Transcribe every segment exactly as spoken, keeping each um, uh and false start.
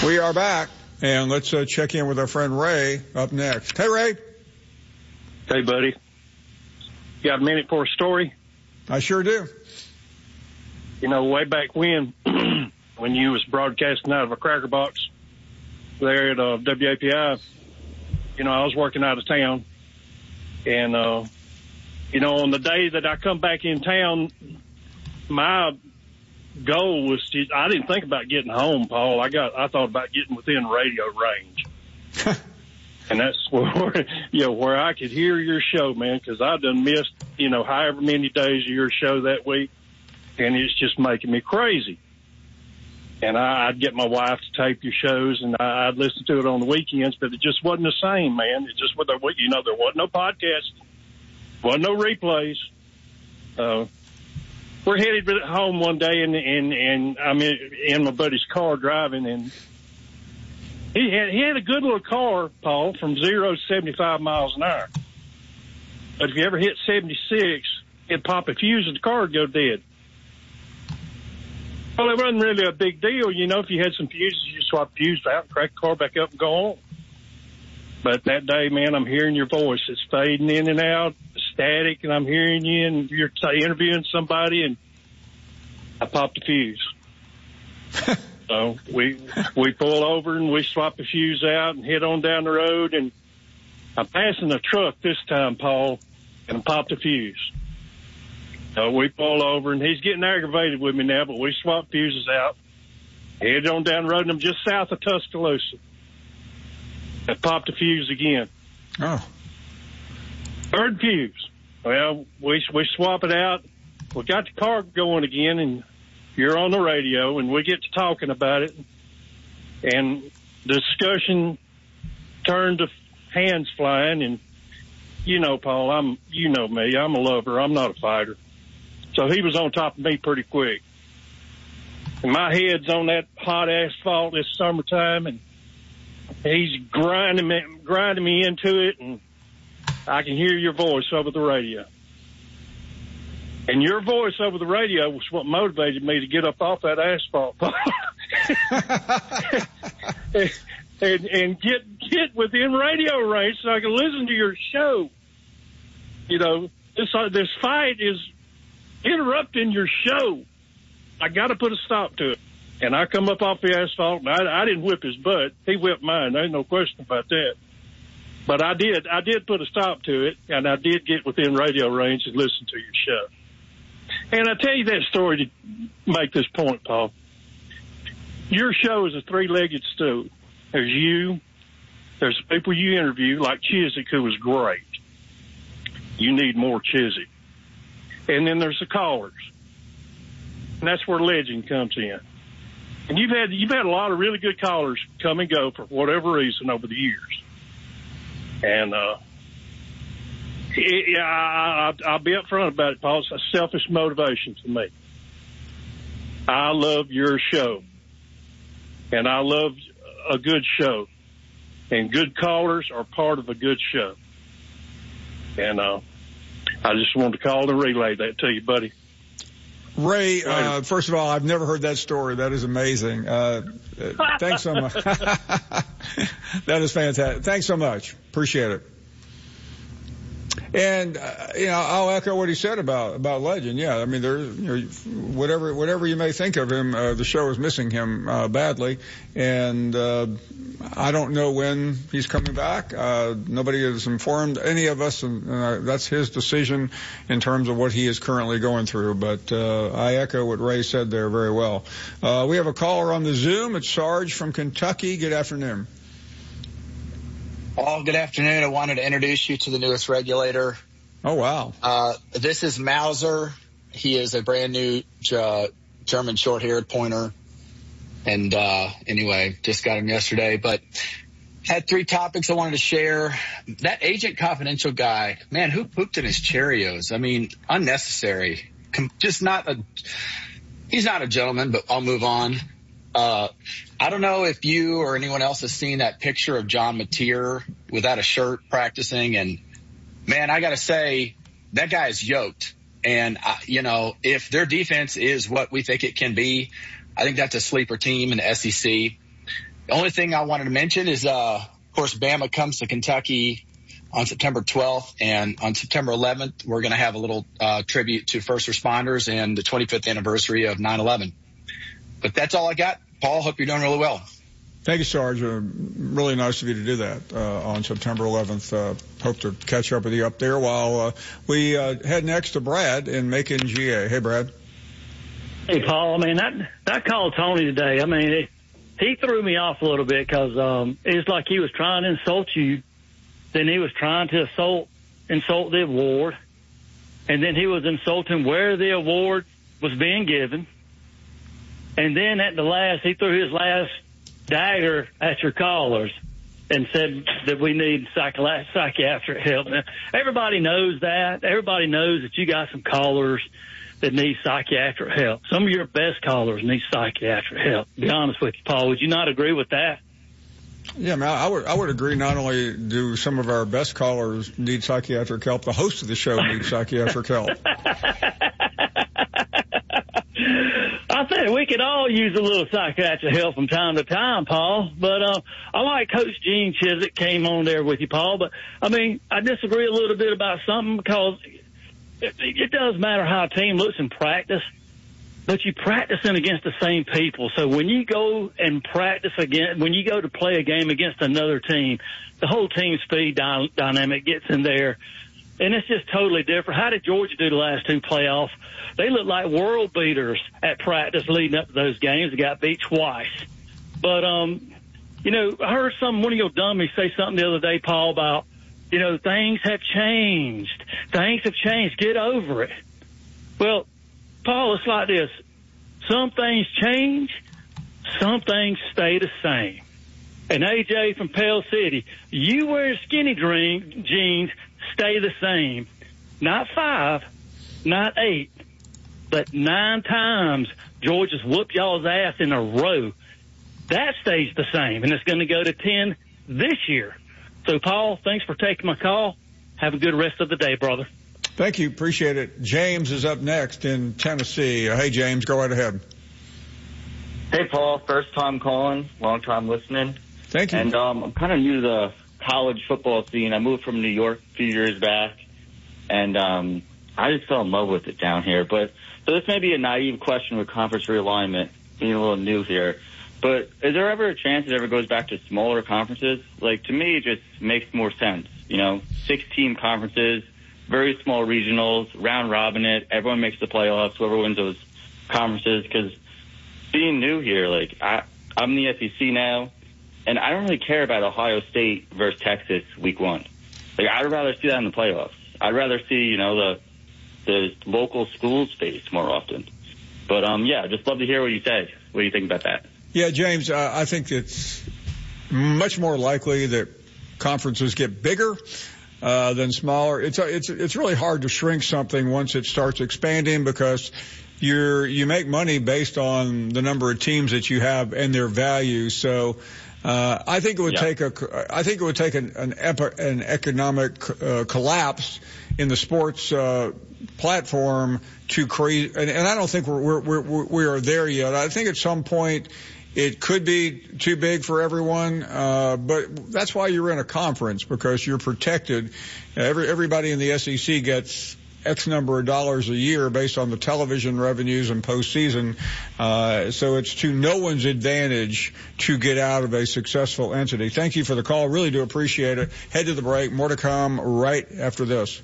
We are back, and let's uh, check in with our friend Ray up next. Hey, Ray. Hey, buddy. Got a minute for a story? I sure do. You know, way back when, when you was broadcasting out of a cracker box there at uh, W A P I, you know, I was working out of town. And, uh, you know, on the day that I come back in town, my goal was to, I didn't think about getting home, Paul. I got, I thought about getting within radio range. And that's where, you know, where I could hear your show, man, because I done missed, you know, however many days of your show that week. And it's just making me crazy. And I, I'd get my wife to tape your shows, and I, I'd listen to it on the weekends, but it just wasn't the same, man. It just, you know, there wasn't no podcast, wasn't no replays. Uh, we're headed home one day, and, and, and I'm in, in my buddy's car driving, and he had, he had a good little car, Paul, from zero to seventy-five miles an hour. But if you ever hit seventy-six, it'd pop a fuse and the car would go dead. Well, it wasn't really a big deal. You know, if you had some fuses, you swap the fuse out, crack the car back up and go on. But that day, man, I'm hearing your voice. It's fading in and out, static, and I'm hearing you, and you're t- interviewing somebody, and I popped the fuse. So we we pull over, and we swap the fuse out and head on down the road, and I'm passing a truck this time, Paul, and I popped the fuse. So we pull over, and he's getting aggravated with me now, but we swap fuses out, head on down the road, and I'm just south of Tuscaloosa. I popped the fuse again. Oh. Third fuse. Well, we we swap it out. We got the car going again, and you're on the radio, and we get to talking about it. And the discussion turned to hands flying, and you know, Paul, I'm you know me. I'm a lover. I'm not a fighter. So he was on top of me pretty quick. And my head's on that hot asphalt this summertime, and he's grinding me, grinding me into it, and I can hear your voice over the radio. And your voice over the radio was what motivated me to get up off that asphalt. and, and get get within radio range so I can listen to your show. You know, this uh, this fight is interrupting your show. I got to put a stop to it. And I come up off the asphalt, and I, I didn't whip his butt. He whipped mine. There ain't no question about that. But I did. I did put a stop to it, and I did get within radio range and listen to your show. And I tell you that story to make this point, Paul. Your show is a three-legged stool. There's you. There's people you interview, like Chiswick, who was great. You need more Chiswick. And then there's the callers. And that's where legend comes in. And you've had you've had a lot of really good callers come and go for whatever reason over the years. And uh, it, yeah, I, I, I'll be upfront about it, Paul. It's a selfish motivation to me. I love your show, and I love a good show, and good callers are part of a good show. And uh, I just wanted to call and relay that to you, buddy. Ray, uh, first of all, I've never heard that story. That is amazing. Uh, thanks so much. That is fantastic. Thanks so much. Appreciate it. And, uh, you know, I'll echo what he said about, about Legend. Yeah, I mean, there, you know, whatever, whatever you may think of him, uh, the show is missing him, uh, badly. And, uh, I don't know when he's coming back. Uh, nobody has informed any of us, and uh, that's his decision in terms of what he is currently going through. But, uh, I echo what Ray said there very well. Uh, we have a caller on the Zoom. It's Sarge from Kentucky. Good afternoon. Paul, good afternoon. I wanted to introduce you to the newest regulator. Oh, wow. Uh, this is Mauser. He is a brand new uh, German short-haired pointer. And uh, anyway, just got him yesterday. But had three topics I wanted to share. That Agent Confidential guy, man, who pooped in his Cheerios? I mean, unnecessary. Just not a – he's not a gentleman, but I'll move on. Uh, I don't know if you or anyone else has seen that picture of John Mateer without a shirt practicing. And, man, I got to say, that guy is yoked. And, uh, you know, if their defense is what we think it can be, I think that's a sleeper team in the S E C. The only thing I wanted to mention is, uh, of course, Bama comes to Kentucky on September twelfth, and on September eleventh, we're going to have a little uh, tribute to first responders and the twenty-fifth anniversary of nine eleven. But that's all I got. Paul, hope you're doing really well. Thank you, Sarge. Uh, really nice of you to do that uh, on September eleventh. Uh, hope to catch up with you up there while uh, we uh, head next to Brad in Macon, G A. Hey, Brad. Hey, Paul. I mean, that, that call Tony today, I mean, it, he threw me off a little bit because um, it's like he was trying to insult you. Then he was trying to insult, insult the award. And then he was insulting where the award was being given. And then at the last, he threw his last dagger at your callers and said that we need psychi- psychiatric help. Now, everybody knows that. Everybody knows that you got some callers that need psychiatric help. Some of your best callers need psychiatric help. To be honest with you, Paul, would you not agree with that? Yeah, man, I would, I would agree. Not only do some of our best callers need psychiatric help, the host of the show needs psychiatric help. I think we could all use a little psychiatric help from time to time, Paul. But uh, I like Coach Gene Chizik came on there with you, Paul. But, I mean, I disagree a little bit about something because it, it does matter how a team looks in practice, but you're practicing against the same people. So when you go and practice again, when you go to play a game against another team, the whole team speed dy- dynamic gets in there. And it's just totally different. How did Georgia do the last two playoffs? They looked like world beaters at practice leading up to those games. They got beat twice. But, um, you know, I heard some, one of your dummies say something the other day, Paul, about, you know, things have changed. Things have changed. Get over it. Well, Paul, it's like this. Some things change. Some things stay the same. And A J from Pell City, you wear skinny dream, jeans, stay the same. Not five, not eight, but nine times Georgia's whooped y'all's ass in a row. That stays the same, and it's going to go to ten this year. So, Paul, thanks for taking my call. Have a good rest of the day, brother. Thank you. Appreciate it. James is up next in Tennessee. Uh, hey, James, go right ahead. Hey, Paul. First time calling, long time listening. Thank you. And um, I'm kind of new to the college football scene. I moved from New York a few years back, and um, I just fell in love with it down here. But so this may be a naive question with conference realignment, being a little new here. But is there ever a chance it ever goes back to smaller conferences? Like, to me, it just makes more sense. You know, six-team conferences, very small regionals, round robin it. Everyone makes the playoffs, whoever wins those conferences. Because being new here, like, I, I'm in the S E C now, and I don't really care about Ohio State versus Texas week one. Like, I'd rather see that in the playoffs. I'd rather see, you know, the the local schools face more often. But, um, yeah, just love to hear what you say. What do you think about that? Yeah, James, uh, I think it's much more likely that conferences get bigger uh, than smaller. It's it's it's really hard to shrink something once it starts expanding because you're you make money based on the number of teams that you have and their value. So uh, I think it would yeah. take a I think it would take an an, epi, an economic uh, collapse in the sports uh, platform to create. And, and I don't think we're we're we're we are there yet. I think at some point it could be too big for everyone, uh, but that's why you're in a conference, because you're protected. Every, everybody in the S E C gets X number of dollars a year based on the television revenues and postseason. Uh, so it's to no one's advantage to get out of a successful entity. Thank you for the call. Really do appreciate it. Head to the break. More to come right after this.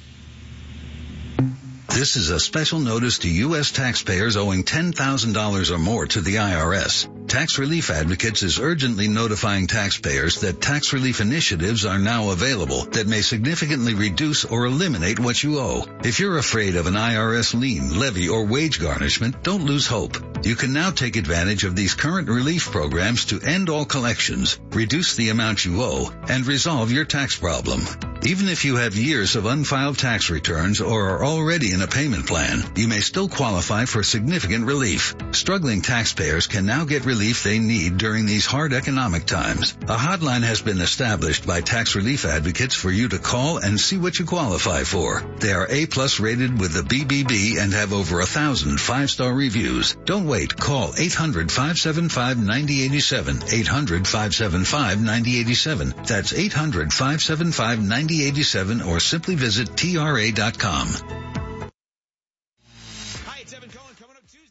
This is a special notice to U S taxpayers owing ten thousand dollars or more to the I R S. Tax Relief Advocates is urgently notifying taxpayers that tax relief initiatives are now available that may significantly reduce or eliminate what you owe. If you're afraid of an I R S lien, levy, or wage garnishment, don't lose hope. You can now take advantage of these current relief programs to end all collections, reduce the amount you owe, and resolve your tax problem. Even if you have years of unfiled tax returns or are already in a payment plan, you may still qualify for significant relief. Struggling taxpayers can now get relief they need during these hard economic times. A hotline has been established by Tax Relief Advocates for you to call and see what you qualify for. They are A plus rated with the B B B and have over a thousand five-star reviews. Don't wait. wait. Call eight hundred, five seven five, nine zero eight seven. eight hundred, five seven five, nine zero eight seven. That's eight hundred, five seven five, nine zero eight seven, or simply visit T R A dot com. Hi, it's Evan Cohen coming up to you.